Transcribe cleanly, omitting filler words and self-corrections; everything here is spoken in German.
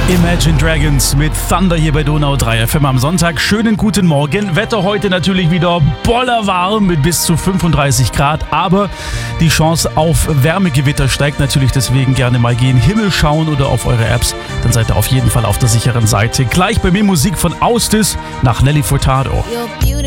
Imagine Dragons mit Thunder hier bei Donau 3 FM am Sonntag. Schönen guten Morgen. Wetter heute natürlich wieder bollerwarm mit bis zu 35 Grad, aber die Chance auf Wärmegewitter steigt natürlich, deswegen gerne mal gen Himmel schauen oder auf eure Apps, dann seid ihr auf jeden Fall auf der sicheren Seite. Gleich bei mir Musik von Austis nach Nelly Furtado.